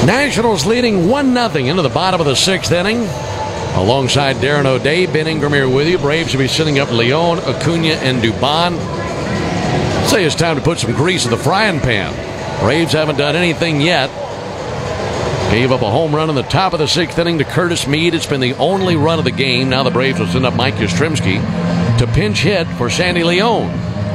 Nationals leading 1-0 into the bottom of the sixth inning. Alongside Darren O'Day, Ben Ingram here with you. Braves will be sitting up Leon, Acuna, and Dubon. Say it's time to put some grease in the frying pan. Braves haven't done anything yet. Gave up a home run in the top of the sixth inning to Curtis Mead. It's been the only run of the game. Now the Braves will send up Mike Yastrzemski to pinch hit for Sandy Leon.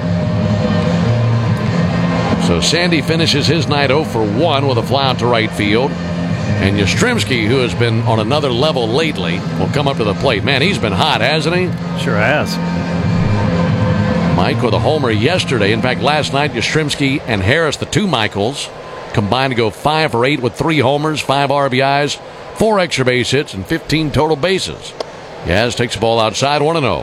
So Sandy finishes his night 0 for 1 with a fly out to right field. And Yastrzemski, who has been on another level lately, will come up to the plate. Man, he's been hot, hasn't he? Sure has. Mike with a homer yesterday. In fact, last night, Yastrzemski and Harris, the two Michaels, combined to go 5 for 8 with 3 homers, 5 RBIs, 4 extra base hits, and 15 total bases. Yaz takes the ball outside, 1-0.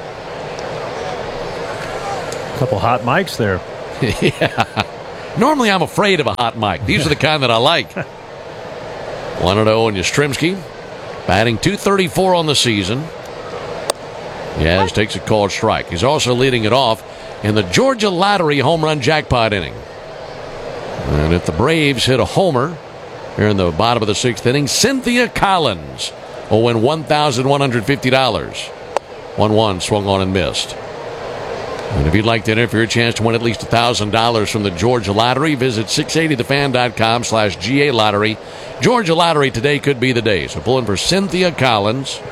Couple hot mics there. Yeah. Normally I'm afraid of a hot mic. These are the kind that I like. 1-0 and Yastrzemski batting .234 on the season. Yaz takes a called strike. He's also leading it off in the Georgia Lottery home run jackpot inning. And if the Braves hit a homer here in the bottom of the sixth inning, Cynthia Collins will win $1,150. 1-1 swung on and missed. And if you'd like to enter for your chance to win at least $1,000 from the Georgia Lottery, visit 680thefan.com/GA Lottery. Georgia Lottery, today could be the day. So pulling for Cynthia Collins.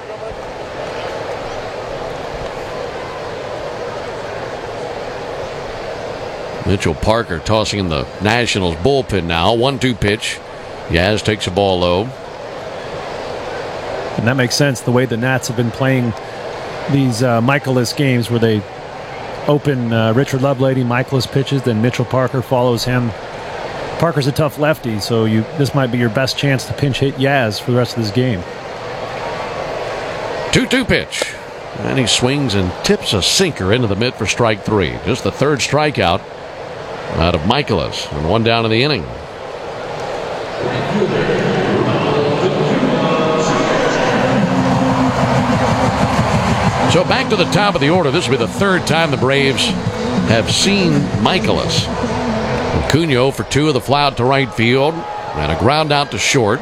Mitchell Parker tossing in the Nationals bullpen now. 1-2 pitch. Yaz takes a ball low. And that makes sense, the way the Nats have been playing these Michaelis games where they open Richard Lovelady, Michaelis pitches, then Mitchell Parker follows him. Parker's a tough lefty, so this might be your best chance to pinch hit Yaz for the rest of this game. 2-2 pitch. And he swings and tips a sinker into the mitt for strike 3. Just the third strikeout out of Michaelis, and 1 down in the inning. So back to the top of the order. This will be the third time the Braves have seen Michaelis. Acuna 0 for 2 of the fly out to right field and a ground out to short.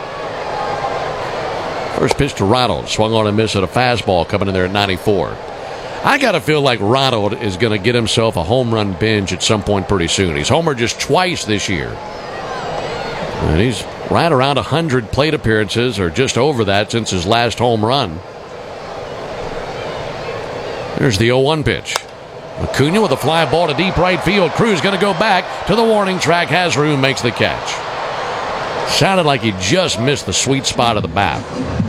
First pitch to Ronald, swung on and missed at a fastball coming in there at 94. I got to feel like Ronald is going to get himself a home run binge at some point pretty soon. He's homered just twice this year. And he's right around 100 plate appearances, or just over that, since his last home run. There's the 0-1 pitch. Acuna with a fly ball to deep right field. Cruz going to go back to the warning track. Has room, makes the catch. Sounded like he just missed the sweet spot of the bat.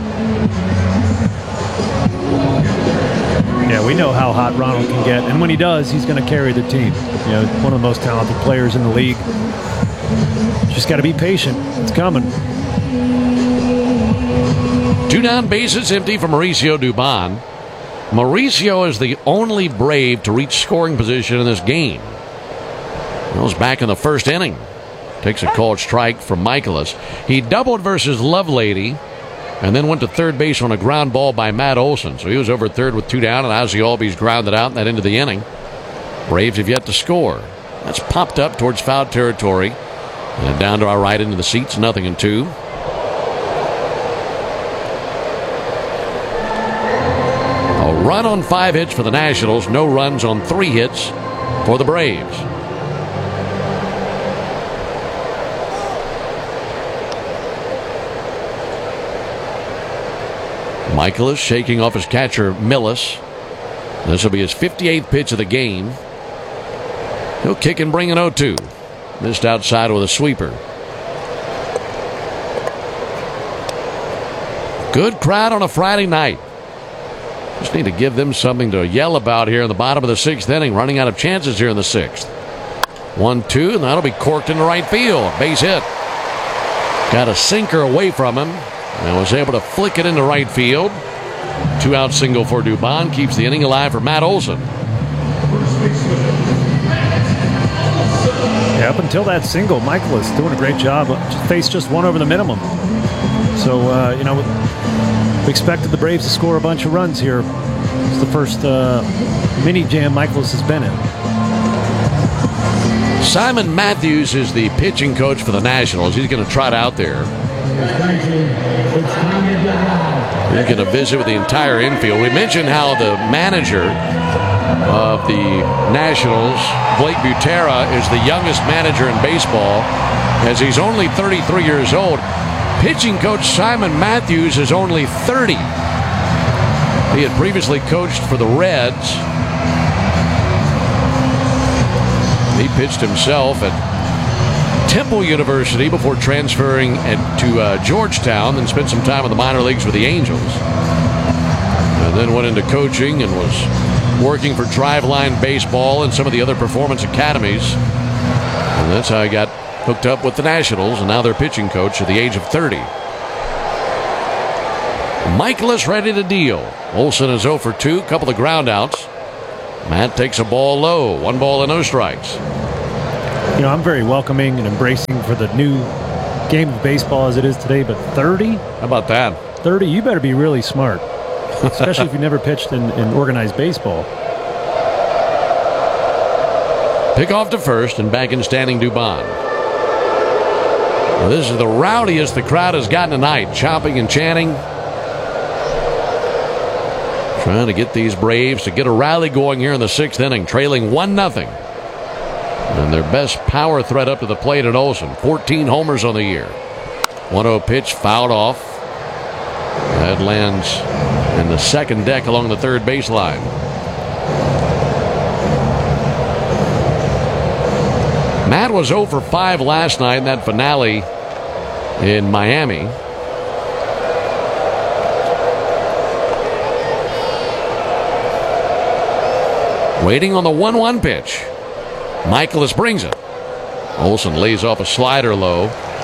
Yeah, we know how hot Ronald can get, and when he does, he's going to carry the team. You know, one of the most talented players in the league. Just got to be patient. It's coming. 2 down, bases empty for Mauricio Dubon. Mauricio is the only Brave to reach scoring position in this game. He was back in the first inning. Takes a called strike from Michaelis. He doubled versus Lovelady and then went to third base on a ground ball by Matt Olson. So he was over third with 2 down, and Ozzie Albies grounded out in that end of the inning. Braves have yet to score. That's popped up towards foul territory. And down to our right into the seats, 0-2. A run on 5 hits for the Nationals. No runs on 3 hits for the Braves. Michaelis shaking off his catcher, Millis. This will be his 58th pitch of the game. He'll kick and bring an 0-2. Missed outside with a sweeper. Good crowd on a Friday night. Just need to give them something to yell about here in the bottom of the 6th inning. Running out of chances here in the 6th. 1-2, and that'll be corked into right field. Base hit. Got a sinker away from him and was able to flick it into right field. 2-out single for Dubon. Keeps the inning alive for Matt Olson. Yeah, up until that single, Michaelis doing a great job. Faced just 1 over the minimum. So, we expected the Braves to score a bunch of runs here. It's the first mini jam Michaelis has been in. Simon Matthews is the pitching coach for the Nationals. He's going to trot out there. He's going to visit with the entire infield. We mentioned how the manager of the Nationals, Blake Butera, is the youngest manager in baseball, as he's only 33 years old. Pitching coach Simon Matthews is only 30. He had previously coached for the Reds. He pitched himself at Temple University before transferring to Georgetown, and spent some time in the minor leagues with the Angels. And then went into coaching and was working for Driveline Baseball and some of the other performance academies. And that's how he got hooked up with the Nationals, and now they're pitching coach at the age of 30. Michaelis ready to deal. Olson is 0 for 2, couple of ground outs. Matt takes a ball low, 1 ball and no strikes. You know, I'm very welcoming and embracing for the new game of baseball as it is today, but 30? How about that? 30, you better be really smart, especially if you never pitched in organized baseball. Pick off to first, and back in standing Dubon. Well, this is the rowdiest the crowd has gotten tonight, chomping and chanting. Trying to get these Braves to get a rally going here in the 6th inning, trailing 1-0. And their best power threat up to the plate at Olson. 14 homers on the year. 1-0 pitch fouled off. That lands in the second deck along the third baseline. Matt was 0 for 5 last night in that finale in Miami. Waiting on the 1-1 pitch. Michaelis brings it. Olson lays off a slider low.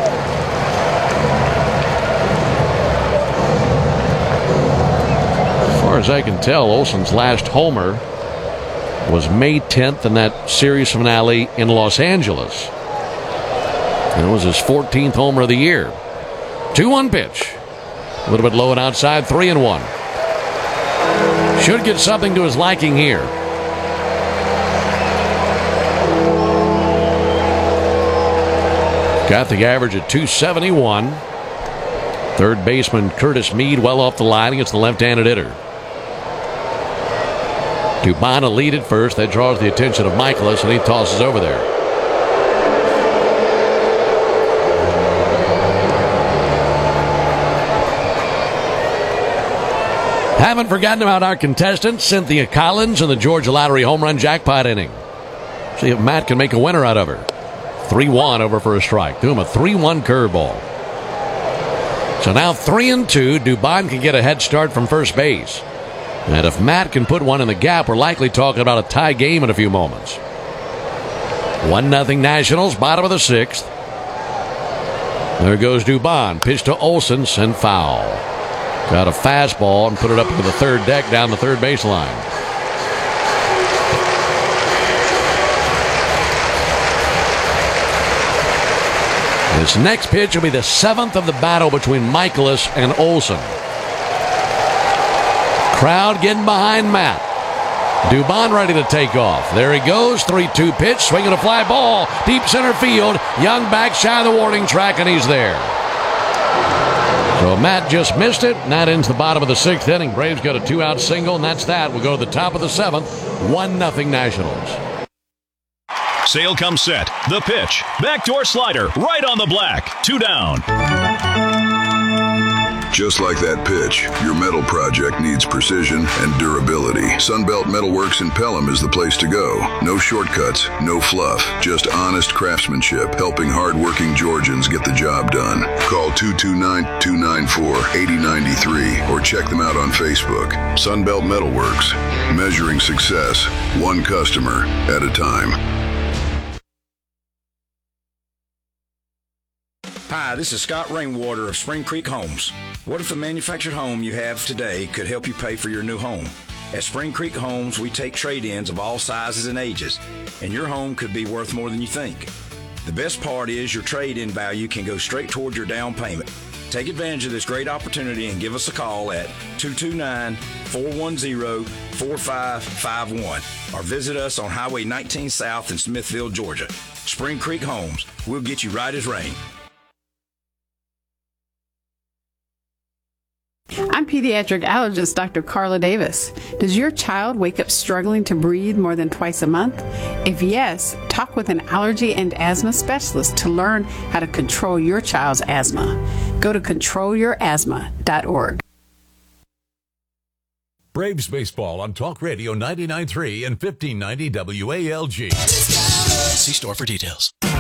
As far as I can tell, Olson's last homer was May 10th in that series finale in Los Angeles. It was his 14th homer of the year. 2-1 pitch. A little bit low and outside, 3-1. Should get something to his liking here. Got the average at 271. Third baseman Curtis Mead well off the line against the left-handed hitter. Dubon a lead at first. That draws the attention of Michaelis, and he tosses over there. Haven't forgotten about our contestant, Cynthia Collins, in the Georgia Lottery home run jackpot inning. See if Matt can make a winner out of her. 3-1 over for a strike. Do him a 3-1 curveball. So now 3-2. Dubon can get a head start from first base. And if Matt can put one in the gap, we're likely talking about a tie game in a few moments. 1-0 Nationals, bottom of the 6th. There goes Dubon. Pitch to Olson, sent foul. Got a fastball and put it up into the third deck down the third baseline. This next pitch will be the 7th of the battle between Michaelis and Olson. Crowd getting behind Matt. Dubon ready to take off. There he goes. 3-2 pitch. Swinging a fly ball. Deep center field. Young back shy of the warning track, and he's there. So Matt just missed it, and that ends the bottom of the 6th inning. Braves got a 2-out single, and that's that. We'll go to the top of the 7th. 1-0 Nationals. Sale comes set. The pitch. Backdoor slider. Right on the black. 2 down. Just like that pitch, your metal project needs precision and durability. Sunbelt Metalworks in Pelham is the place to go. No shortcuts, no fluff, just honest craftsmanship, helping hardworking Georgians get the job done. Call 229-294-8093 or check them out on Facebook. Sunbelt Metalworks, measuring success, one customer at a time. Hi, this is Scott Rainwater of Spring Creek Homes. What if the manufactured home you have today could help you pay for your new home? At Spring Creek Homes, we take trade-ins of all sizes and ages, and your home could be worth more than you think. The best part is your trade-in value can go straight toward your down payment. Take advantage of this great opportunity and give us a call at 229-410-4551 or visit us on Highway 19 South in Smithville, Georgia. Spring Creek Homes. We'll get you right as rain. I'm pediatric allergist Dr. Carla Davis. Does your child wake up struggling to breathe more than twice a month? If yes, talk with an allergy and asthma specialist to learn how to control your child's asthma. Go to controlyourasthma.org. Braves baseball on Talk Radio 99.3 and 1590 WALG. See store for details.